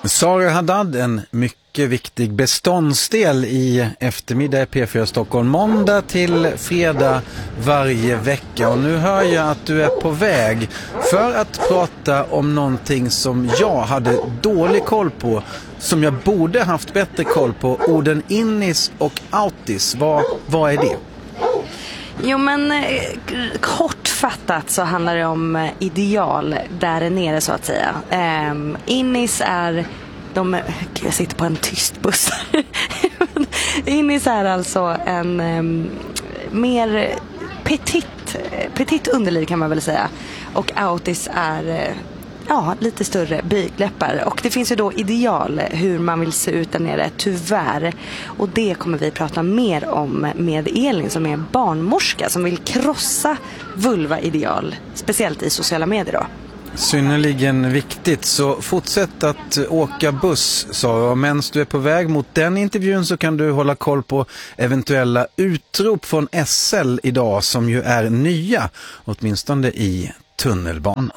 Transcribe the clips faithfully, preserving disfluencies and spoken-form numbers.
Sara Haddad, en mycket viktig beståndsdel i eftermiddag i P fyra Stockholm, måndag till fredag varje vecka. Och nu hör jag att du är på väg för att prata om någonting som jag hade dålig koll på, som jag borde haft bättre koll på. Orden innis och outis, vad, vad är det? Jo, men eh, kortfattat så handlar det om eh, ideal där nere så att säga. Eh, innis är de, jag sitter på en tyst buss. Innis är alltså en eh, mer petit, petit underliv kan man väl säga. Och outis är eh, ja, lite större bygläppar. Och det finns ju då ideal hur man vill se ut där nere, tyvärr. Och det kommer vi prata mer om med Elin som är barnmorska som vill krossa vulva-ideal, speciellt i sociala medier då. Synnerligen viktigt, så fortsätt att åka buss, Sara. Medan du är på väg mot den intervjun så kan du hålla koll på eventuella utrop från S L idag som ju är nya, åtminstone i tunnelbanan.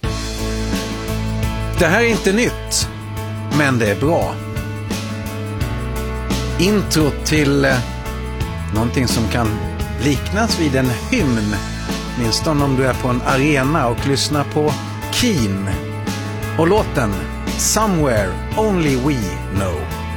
Det här är inte nytt, men det är bra. Intro till eh, någonting som kan liknas vid en hymn, minst om du är på en arena och lyssnar på Keen. Och låten Somewhere Only We Know.